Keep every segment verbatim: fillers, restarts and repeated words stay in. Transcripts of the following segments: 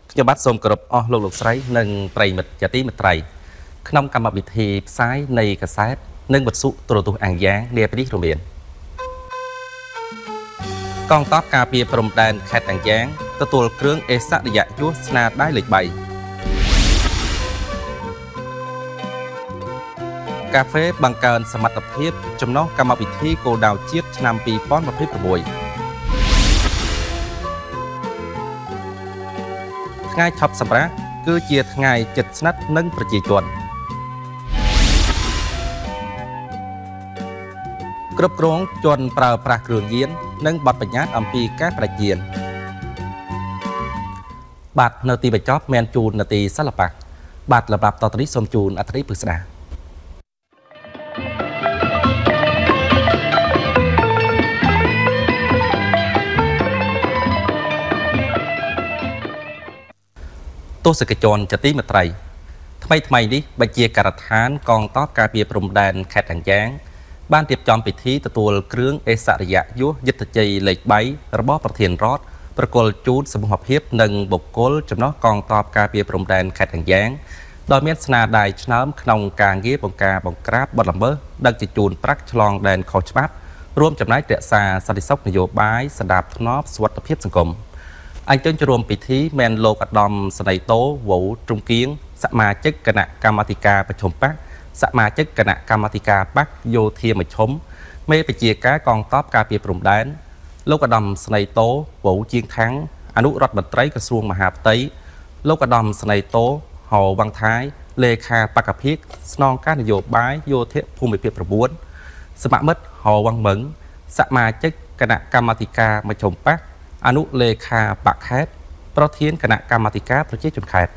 ខ្ញុំបាទសូមគោរពអស់លោកលោកស្រីនិងប្រិយមិត្តជាទីមេត្រីក្នុងកម្មវិធីផ្សាយនៃកាសែតនិងវិទ្យុទូរទស្សន៍អាំងយ៉ាងនាពេលនេះរមានកងទ័ពការពារព្រំដែនខេត្តអាំងយ៉ាងទទួលគ្រឿងអេសរិយយសស្នាដៃលេខបីកាហ្វេបង្កើនសមត្ថភាពចំណុះកម្មវិធីគោលដៅជាតិឆ្នាំពីរពាន់ម្ភៃប្រាំមួយថ្ងៃថប់សម្រាប់គឺជាថ្ងៃជិតស្និទ្ធនឹងប្រជាជនគ្រប់គ្រងជនប្រើប្រាស់គ្រឿងញៀននិងបទបញ្ញត្តិអំពីការបដិញ្ញាណបាទនៅទីបញ្ចប់មានជូននាទីសិល្បៈបាទលំដាប់តទៅនេះសូមជូនអត្ថន័យពិស្ដាទស្សនិកជនជាទីមេត្រីថ្មីថ្មីនេះបញ្ជាការដ្ឋានកងទ័ពការពារព្រំដែនខេត្តអាំងយ៉ាងបានរៀបចំពិធីទទួលគ្រឿងអេសរិយយសយុទ្ធជ័យលេខបីរបស់ប្រធានរដ្ឋប្រគល់ជូនសមូហភាពនិងបុគ្គលចំណុះកងទ័ពការពារព្រំដែនខេត្តអាំងយ៉ាងដោយមានស្នាដៃឆ្នើមក្នុងការងារបង្ការបង្ក្រាបបទល្មើសដឹកជញ្ជូនប្រាក់ឆ្លងដែនខុសច្បាប់រួមចំណែករក្សាសន្តិសុខនយោបាយសណ្ដាប់ធ្នាប់សុវត្ថិភាពសង្គមអញ្ជើញចូលរួមពិធីមានលោកឧត្តមស្នេហ៍តូវ៉ូទ្រំគៀងសមាជិកគណៈកម្មាធិការប្រជុំបកសមាជិកគណៈកម្មាធិការបកយោធាមជ្ឈុំមេបញ្ជាការកងទ័ពការពារព្រំដែនលោកឧត្តមស្នេហ៍តូវ៉ូជាងថាំងអនុរដ្ឋមន្ត្រីក្រសួងមហាផ្ទៃលោកឧត្តមស្នេហ៍តូហៅវ៉ាងថៃលេខាបកភិកស្នងការនយោបាយយោធាភូមិភាគ៩សមាមិត្តហៅវ៉ាងមឹងសមាជិកគណៈកម្មាធិការមជ្ឈុំបកអនុលេខាបកខេត្តប្រធានគណៈកម្មាធិការប្រជាជនខេត្ត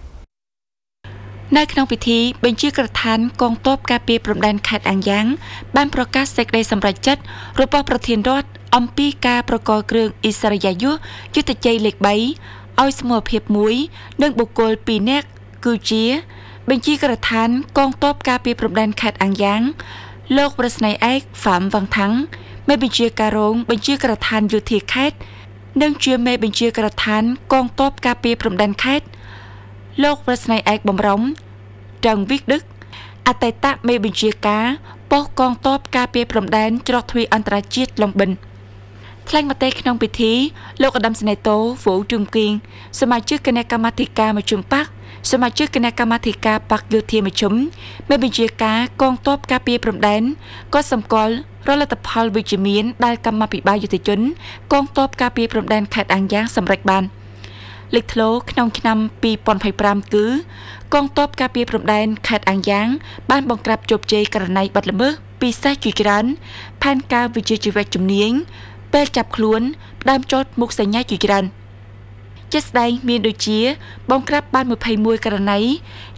នៅក្នុងពិធីបញ្ជាក្រឋានកងទ័ពការពារព្រំដែនខេត្តអាំងយ៉ាងបានប្រកាសសេចក្តីសម្រេចចិត្តរបស់ប្រធានរដ្ឋអំពីការប្រកល់គ្រឿងអិសរិយយសយុទ្ធជ័យលេខបីឲ្យសមូហភាពមួយនិងបុគ្គលពីរនាក់គឺជាបញ្ជាក្រឋានកងទ័ពការពារព្រំដែនខេត្តអាំងយ៉ាងលោកប្រស្នេហ៍ឯកហ្វាមវ៉ាងថាំងមេបញ្ជាការរងបញ្ជាក្រឋានយោធាខេត្តនិងជាមេបញ្ជាការដ្ឋានកងទ័ពការពារព្រំដែនខេត្តលោកប្រស្នេហ៍ឯកបំរុងត្រឹងវិកដឹកអតីតមេបញ្ជាការប៉ុស្តិ៍កងទ័ពការពារព្រំដែនច្រកទ្វារអន្តរជាតិឡុងបិនថ្លែងមតិក្នុងពិធីលោកឧត្តមស្នេហ៍តូវ៉ូទ្រំគៀងសមាជិកគណៈកម្មាធិការមជ្ឈុំបកសមាជិកគណៈកម្មាធិការបកយោធាមជ្ឈុំមេបញ្ជាការកងទ័ពការពារព្រំដែនក៏សម្គាល់រលទ្ធផលវិជ្ជមានដែលកម្មាភិបាលយុទ្ធជនកងទ័ពការពារព្រំដែនខេត្តអាំងយ៉ាងសម្រេចបានលេខធ្លោក្នុងឆ្នាំពីរពាន់ប្រាំគឺកងទ័ពការពារព្រំដែនខេត្តអាំងយ៉ាងបានបង្ក្រាបជោគជ័យករណីបទល្មើសពិសេសជាច្រើនផែនការវិជ្ជាជីវៈជំនាញពេលចាប់ខ្លួនផ្ដើមចោទមុខសញ្ញាជាច្រើនជាស្ដែងមានដូចជាបង្ក្រាបបានម្ភៃមួយករណី